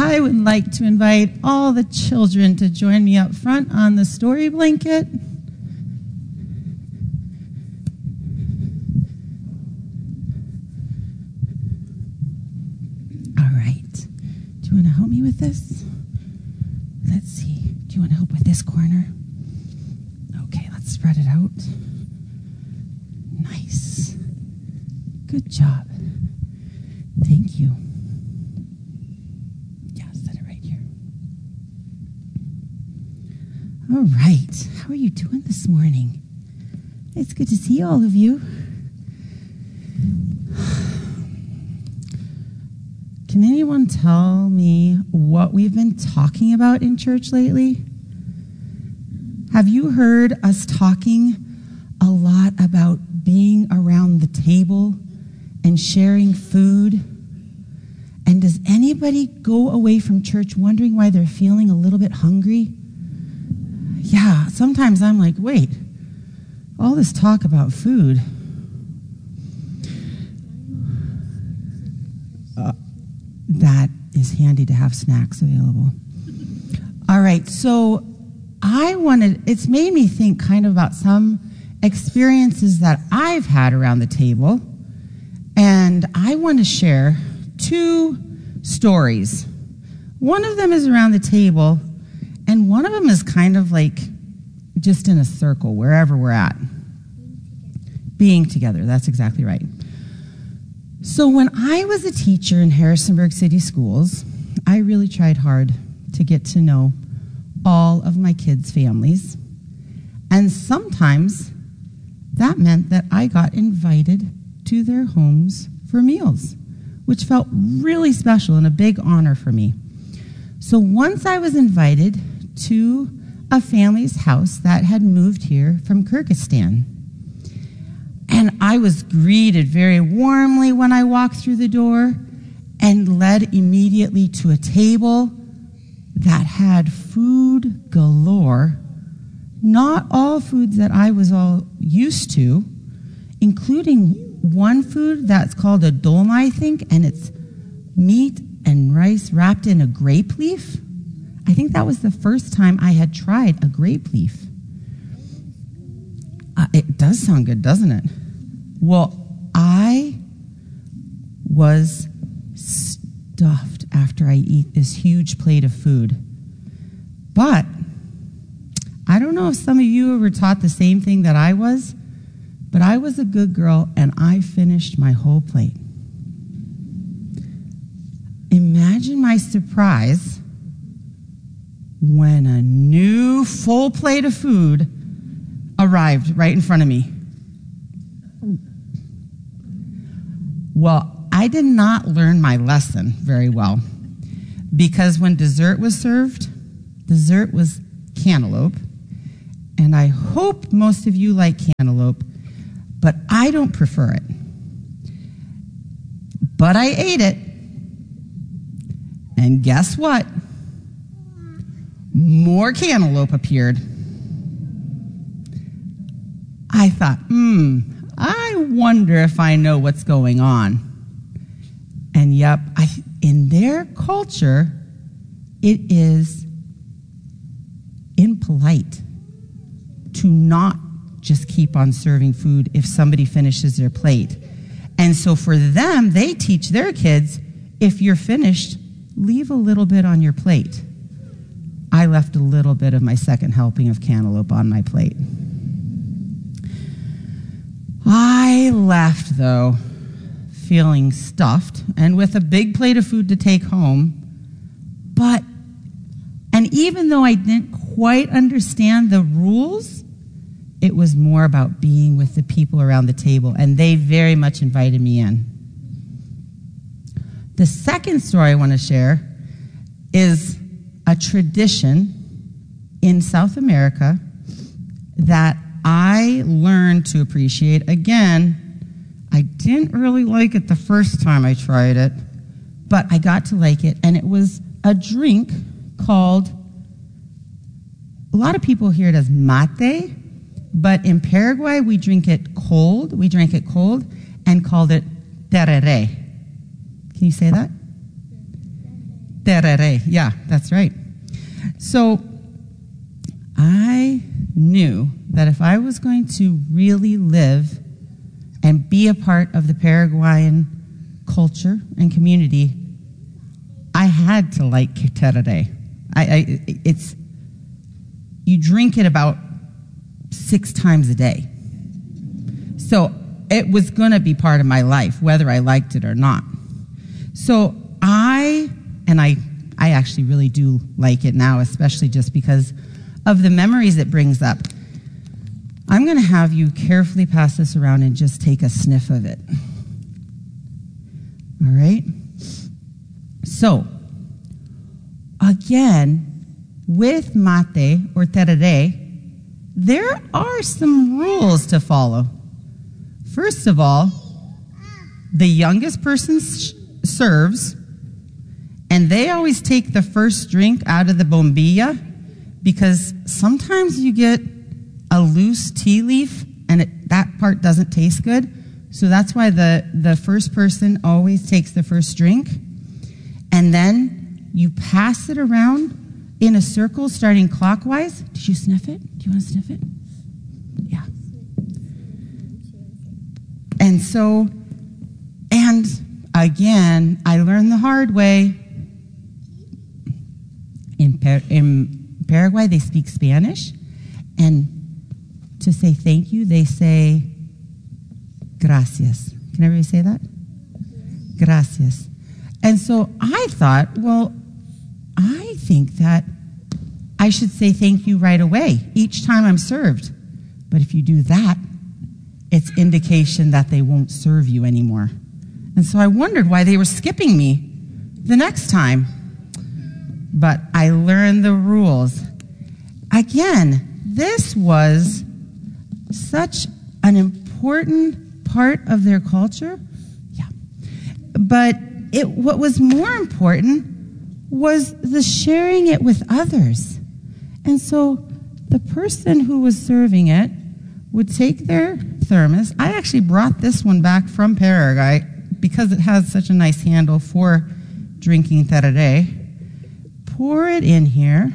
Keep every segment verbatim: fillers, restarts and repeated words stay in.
I would like to invite all the children to join me up front on the story blanket. All right. Do you want to help me with this? Let's see. Do you want to help with this corner? Okay, let's spread it out. Nice. Good job. Thank you. Yeah, set it right here. All right. How are you doing this morning? It's good to see all of you. Can anyone tell me what we've been talking about in church lately? Have you heard us talking a lot about being around the table and sharing food? And does anybody go away from church wondering why they're feeling a little bit hungry? Yeah, sometimes I'm like, wait, all this talk about food. Uh, that is handy to have snacks available. All right, so I wanted, it's made me think kind of about some experiences that I've had around the table. And I want to share two stories. One of them is around the table, and one of them is kind of like just in a circle, wherever we're at. Being together, that's exactly right. So when I was a teacher in Harrisonburg City Schools, I really tried hard to get to know all of my kids' families. And sometimes that meant that I got invited to their homes for meals, which felt really special and a big honor for me. So once I was invited to a family's house that had moved here from Kyrgyzstan. And I was greeted very warmly when I walked through the door and led immediately to a table that had food galore. Not all foods that I was all used to, including one food that's called a dolma, I think, and it's meat and rice wrapped in a grape leaf. I think that was the first time I had tried a grape leaf. Uh, it does sound good, doesn't it? Well, I was stuffed after I eat this huge plate of food. But I don't know if some of you were taught the same thing that I was, but I was a good girl and I finished my whole plate. Imagine my surprise when a new full plate of food arrived right in front of me. Well, I did not learn my lesson very well, because when dessert was served, dessert was cantaloupe, and I hope most of you like cantaloupe, but I don't prefer it. But I ate it, and guess what? More cantaloupe appeared. I thought, hmm, I wonder if I know what's going on. And yep, I, in their culture, it is impolite to not just keep on serving food if somebody finishes their plate. And so for them, they teach their kids, if you're finished, leave a little bit on your plate. I left a little bit of my second helping of cantaloupe on my plate. I left, though, feeling stuffed and with a big plate of food to take home. But, and even though I didn't quite understand the rules, it was more about being with the people around the table, and they very much invited me in. The second story I want to share is a tradition in South America that I learned to appreciate. Again, I didn't really like it the first time I tried it, but I got to like it, and it was a drink called, a lot of people hear it as mate, but in Paraguay we drink it cold. We drank it cold and called it tereré. Can you say that? Tereré. Yeah, that's right. So I knew that if I was going to really live and be a part of the Paraguayan culture and community, I had to like tereré. I, I, it's, you drink it about six times a day. So it was going to be part of my life, whether I liked it or not. So I, and I, I actually really do like it now, especially just because of the memories it brings up. I'm going to have you carefully pass this around and just take a sniff of it. All right? So, again, with mate or tereré, there are some rules to follow. First of all, the youngest person sh- serves, and they always take the first drink out of the bombilla, because sometimes you get a loose tea leaf and it, that part doesn't taste good. So that's why the, the first person always takes the first drink. And then you pass it around in a circle starting clockwise. Did you sniff it? Do you want to sniff it? Yeah. And so, and again, I learned the hard way. In, per, in Paraguay, they speak Spanish, and to say thank you, they say gracias. Can everybody say that? Gracias. And so I thought, well, I think that I should say thank you right away, each time I'm served. But if you do that, it's indication that they won't serve you anymore. And so I wondered why they were skipping me the next time. But I learned the rules. Again, this was such an important part of their culture. Yeah. But it, what was more important was the sharing it with others. And so the person who was serving it would take their thermos. I actually brought this one back from Paraguay because it has such a nice handle for drinking tereré. Pour it in here.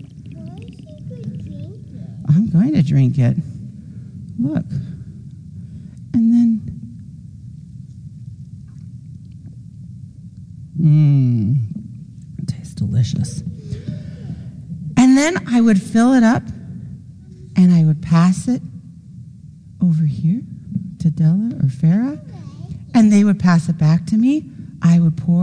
I'm going to drink it. Look. And then, mmm, it tastes delicious. And then I would fill it up and I would pass it over here to Della or Farah, and they would pass it back to me. I would pour